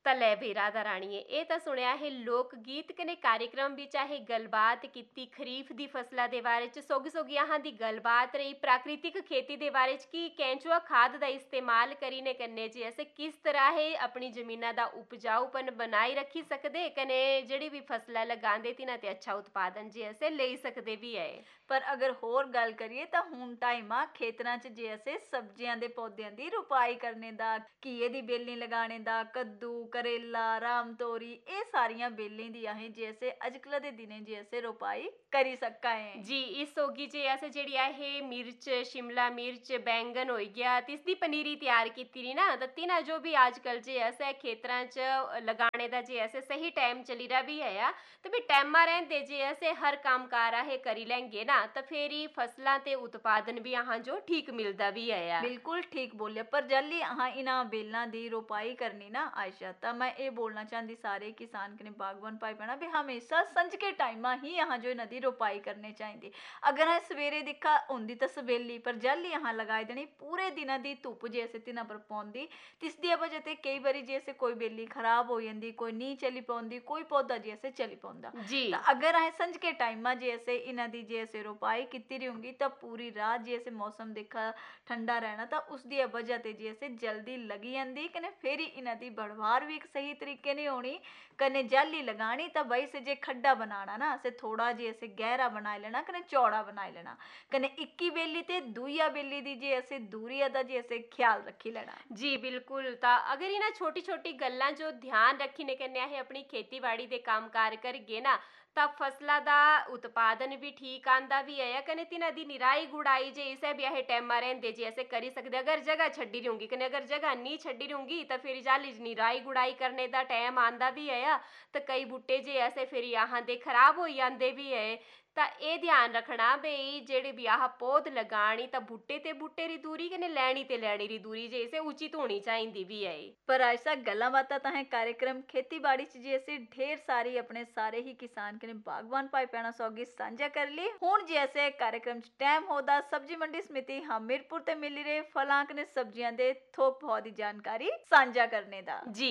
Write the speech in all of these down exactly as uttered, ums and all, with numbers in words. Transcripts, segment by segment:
ਤਾਂ ਲੈ ਬਈ ਰਾਧਾ ਰਾਣੀਏ, ਇਹ ਤਾਂ ਸੁਣਿਆ ਹੈ ਲੋਕ ਗੀਤ ਕਨੇ कार्यक्रम भी चाहे गलबात की खरीफ की फसलों के बारे च सोगी सोगी यहाँ की गलबात रही प्राकृतिक खेती के बारे च कि कैंचुआ खाद का इस्तेमाल करीने करने जी ऐसे किस तरह है अपनी जमीना का उपजाऊपन बनाई रखी सकते कने जिहड़ी भी फसलें लगाते तिन्हां ते अच्छा उत्पादन जी ऐसे ले सकते भी है। पर अगर होर गल करिए तो हुण टाइम आ खेतरां च जे ऐसे सब्जियां दे पौधियां दी रोपाई करने दा, घीए दी बेली लगाने दा, कद्दू करेला राम तोरी ये सारियां बेलें दी अहें जे ऐसे अजकल दे दिनें जे ऐसे रोपाई करी सका है जी। इस होगी जे ऐसे जिहड़ी है मिर्च शिमला मिर्च बैंगन हो गया तो इसकी पनीरी तैयार की रही ना तो तिन्हां जो भी अजकल जे ऐसे खेतरां च लगाने दा जे ऐसे सही टाइम चली रहा भी है तो भी टाइमा रहते जे ऐसे हर काम कार है करी लेंगे ना तो फिर ही फसलों ते उत्पादन भी यहाँ जो ठीक मिलता भी है। बिल्कुल ठीक बोलिया। पर जल्दी हाँ इन्हां बेलों की रोपाई करनी ना आयशा तो मैं ये बोलना चाहती सारे किसान कने बागवान भाई बहना भी हमेशा संज के टाइम ही यहाँ जो इन्हां दी रोपाई करनी चाहिए। अगर हाँ सवेरे दिखा होंदी तो सवेली पर जल्दी यहाँ लगाई देनी पूरे दिन की धुप जैसे तिन्हां पर पौंदी तिसदी वजह से कई बार जैसे कोई बेली खराब हो जाती कोई नहीं चली पाउंदी कोई पौधा जैसे चली पाउंदा जी। तो अगर हाँ संज के टाइम जैसे इन्हां दी जैसे रोपाई की रहूंगी तो पूरी रात जैसे मौसम देखा ठंडा रहना तो उसकी वजह से जैसे जल्दी लगी जाती कने फिर इन्हां दी बढ़वार भी एक सही तरीके नहीं होनी कने जाली लगानी तो बई से जे खड्डा बनाना ना से थोड़ा जैसे गहरा बना लेना कने चौड़ा बना लेना कने इक्की बेली ते दूइया बेली दी जे ऐसे दूरी दा जैसे ख्याल रखी लेना जी। बिल्कुल। तो अगर इन्हां छोटी छोटी गल्लां जो ध्यान रखने करने है अपनी खेती बाड़ी के काम कार करगे ना तो फसलों का उत्पादन भी ठीक आंदा भी है कने तिन्हां दी निराई गुड़ाई जे इसे भी है टाइमा रहंदे जी ऐसे करी सकते। अगर जगह छड्डी रहूंगी कने अगर जगह नहीं छड्डी रहूंगी तो फिर जाली निराई गुड़ाई करने का टाइम आंदा भी है तो कई बूटे जे ऐसे फिर यहाँ दे खराब हो जाते भी है तो ये ध्यान रखना बई जेड़े भी आह पौध लगानी तो बूटे ते बूटे री दूरी कने लैनी ते लैनी री दूरी जैसे उचित होनी चाहिए भी है। पर ऐसा गल्लां बातां तां है कार्यक्रम खेती बाड़ी च जैसे ढेर सारी अपने सारे ही किसान कने बागवान भाई भैणा सौगी साझा कर ली। हुण जैसे कार्यक्रम च टाइम होदा सब्जी मंडी समिति हमीरपुर ते मिली रहे फलां कने सब्जियां दे थोक भाव दी जानकारी साझा करने दा जी।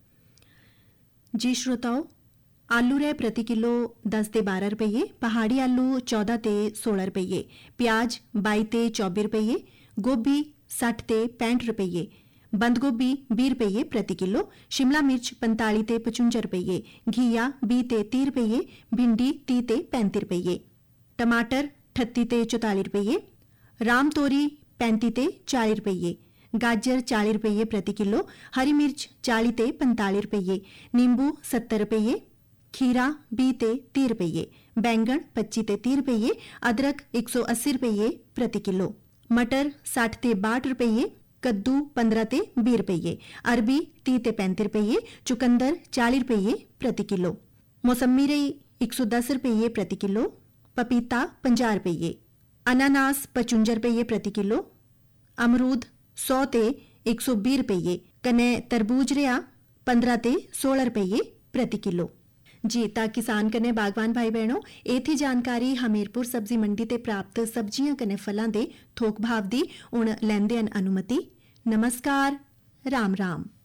जी श्रोताओ, आलू रहे प्रति किलो दस ते बारह रुपये, पहाड़ी आलू चौदह ते सोलह रुपये, प्याज बाई ते चौबीस रुपये, गोभी सठ ते पैंठ रुपये, बंद गोभी बीस रुपये प्रति किलो, शिमला मिर्च पंताली ते पचुंजा रुपये, घीया बीस ते तीस रुपये, भिंडी तीस ते पैंतीस रुपये, टमाटर अठत्ती ते चौताली रुपये, राम तोरी पैंती ते चालीस रुपये, गाजर चालीस रुपये प्रति किलो, हरी मिर्च चालीस ते पंताली रुपये, नींबू सत्तर रुपये, खीरा बीस ते तीस रुपये, बैंगन पच्चीस ते तीस रुपये, अदरक एक सौ अस्सी रुपये प्रति किलो, मटर साठ ते बासठ रुपये, कद्दू पंद्रह ते बीस रुपये, अरबी तीस ते पैंतीस रुपये, चुकंदर चालीस रुपये प्रति किलो, मौसमी रही एक सौ दस रुपये प्रति किलो, पपीता पचास रुपये, अनानास पचवंजा रुपये प्रति किलो, अमरूद सौ ते एक सौ बीस रुपये, कने तरबूज रहा पंद्रह ते सोलह रुपये प्रति किलो। जी ता किसान कने बागवान भाई बहनों ये थी जानकारी हमीरपुर सब्जी मंडी ते प्राप्त सब्जियां कने फलां दे थोक भाव दी। हुण लैंदे हन अनुमति। नमस्कार, राम राम।